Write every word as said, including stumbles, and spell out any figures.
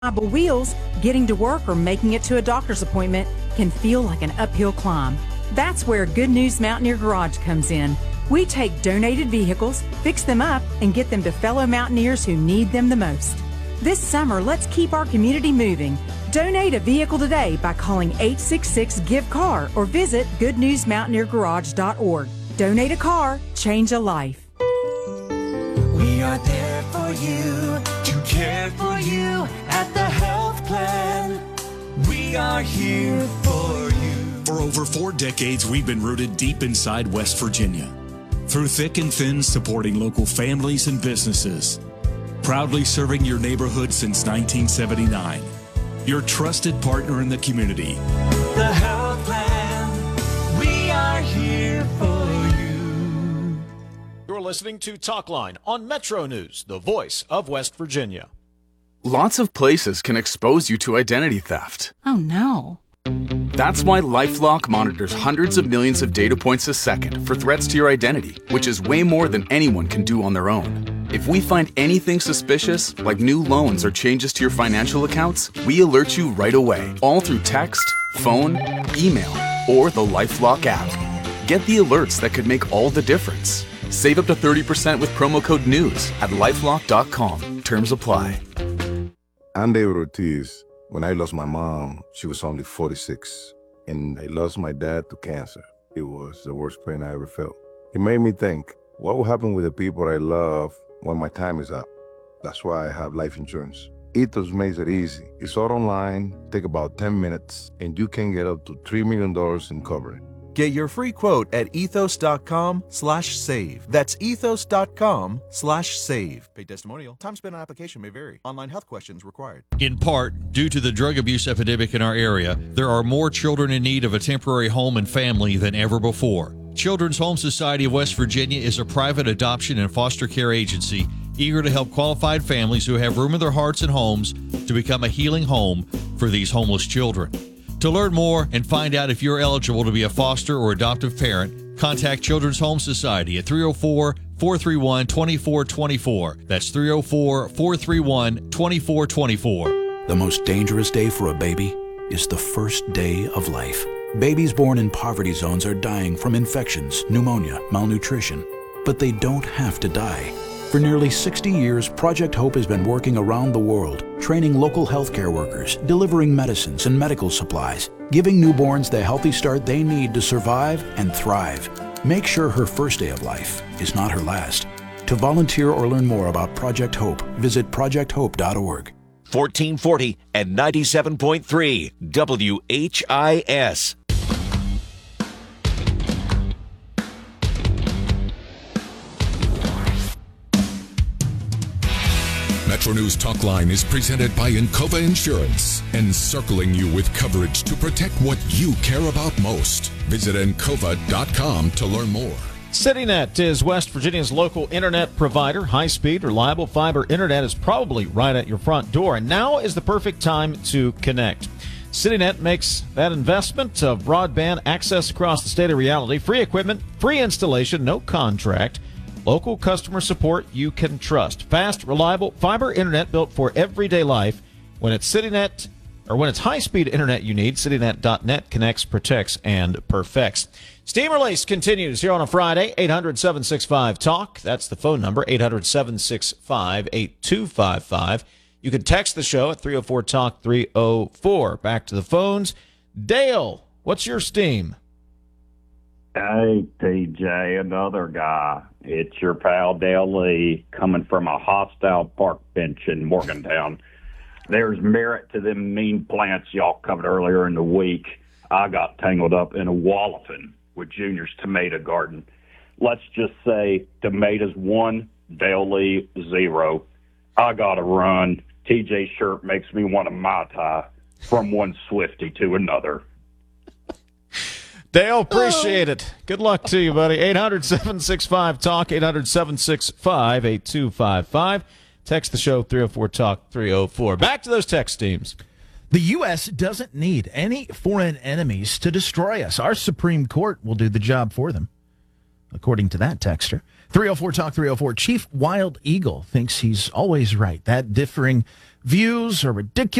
Reliable wheels, getting to work or making it to a doctor's appointment can feel like an uphill climb. That's where Good News Mountaineer Garage comes in. We take donated vehicles, fix them up, and get them to fellow mountaineers who need them the most. This summer, let's keep our community moving. Donate a vehicle today by calling eight six six, G I V E C A R or visit good news mountaineer garage dot org. Donate a car, change a life. We are there for you, to care for you at the health plan. We are here for you. For over four decades, we've been rooted deep inside West Virginia. Through thick and thin, supporting local families and businesses. Proudly serving your neighborhood since nineteen seventy-nine. Your trusted partner in the community. The health plan, we are here for you. You're listening to Talkline on Metro News, the voice of West Virginia. Lots of places can expose you to identity theft. Oh, no. That's why LifeLock monitors hundreds of millions of data points a second for threats to your identity, which is way more than anyone can do on their own. If we find anything suspicious, like new loans or changes to your financial accounts, we alert you right away, all through text, phone, email, or the LifeLock app. Get the alerts that could make all the difference. Save up to thirty percent with promo code NEWS at lifelock dot com. Terms apply. I'm David Ortiz. When I lost my mom, she was only forty-six, and I lost my dad to cancer. It was the worst pain I ever felt. It made me think, what will happen with the people I love when my time is up? That's why I have life insurance. Ethos makes it easy. It's all online, take about ten minutes, and you can get up to three million dollars in coverage. Get your free quote at ethos.com slash save. That's ethos.com slash save. Paid testimonial. Time spent on application may vary. Online health questions required. In part, due to the drug abuse epidemic in our area, there are more children in need of a temporary home and family than ever before. Children's Home Society of West Virginia is a private adoption and foster care agency eager to help qualified families who have room in their hearts and homes to become a healing home for these homeless children. To learn more and find out if you're eligible to be a foster or adoptive parent, contact Children's Home Society at three oh four, four three one, two four two four. That's three oh four, four three one, two four two four. The most dangerous day for a baby is the first day of life. Babies born in poverty zones are dying from infections, pneumonia, malnutrition, but they don't have to die. For nearly sixty years, Project Hope has been working around the world, training local healthcare workers, delivering medicines and medical supplies, giving newborns the healthy start they need to survive and thrive. Make sure her first day of life is not her last. To volunteer or learn more about Project Hope, visit project hope dot org. fourteen forty and ninety-seven point three W H I S. Metro News Talkline is presented by Encova Insurance, encircling you with coverage to protect what you care about most. Visit encova dot com to learn more. CityNet is West Virginia's local internet provider. High-speed, reliable fiber internet is probably right at your front door, and now is the perfect time to connect. CityNet makes that investment of broadband access across the state a reality. Free equipment, free installation, no contract. Local customer support you can trust. Fast, reliable fiber internet built for everyday life. When it's CityNet, or when it's high-speed internet you need, citynet dot net connects, protects, and perfects. Steam Release continues here on a Friday. eight hundred, seven six five, talk. That's the phone number, eight hundred, seven six five, eight two five five. You can text the show at three oh four talk three oh four. Back to the phones. Dale, what's your steam? Hey, T J, another guy. It's your pal Dale Lee coming from a hostile park bench in Morgantown. There's merit to them mean plants y'all covered earlier in the week. I got tangled up in a walloping with Junior's tomato garden. Let's just say tomatoes one, Dale Lee zero. I got to run. T J shirt makes me want a Mai Tai from one Swifty to another. Dale, appreciate it. Good luck to you, buddy. eight hundred, seven six five, talk, eight hundred, seven six five, eight two five five. Text the show, three oh four talk three oh four. Back to those text teams. The U S doesn't need any foreign enemies to destroy us. Our Supreme Court will do the job for them, according to that texter. three oh four talk three oh four. Chief Wild Eagle thinks he's always right. That differing views are ridiculous.